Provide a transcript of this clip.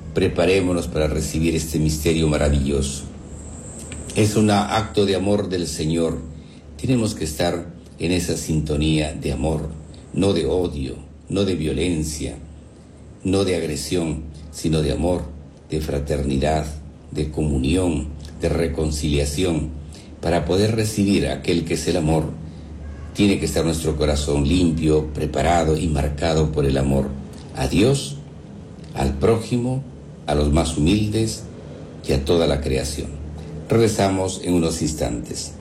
Preparémonos para recibir este misterio maravilloso. Es un acto de amor del Señor. Tenemos que estar en esa sintonía de amor, no de odio, no de violencia, no de agresión, sino de amor, de fraternidad, de comunión, de reconciliación. Para poder recibir aquel que es el amor, tiene que estar nuestro corazón limpio, preparado y marcado por el amor a Dios, al prójimo, a los más humildes y a toda la creación. Regresamos en unos instantes.